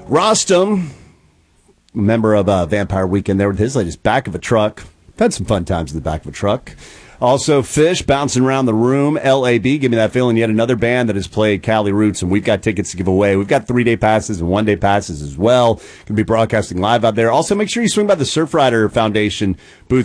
Rostam, member of Vampire Weekend, there with his latest Back of a Truck. Had some fun times in the back of a truck. Also, Fish bouncing around the room. LAB, give me that feeling. Yet another band that has played Cali Roots, and we've got tickets to give away. We've got 3-day passes and 1-day passes as well. Going to be broadcasting live out there. Also, make sure you swing by the Surfrider Foundation booth.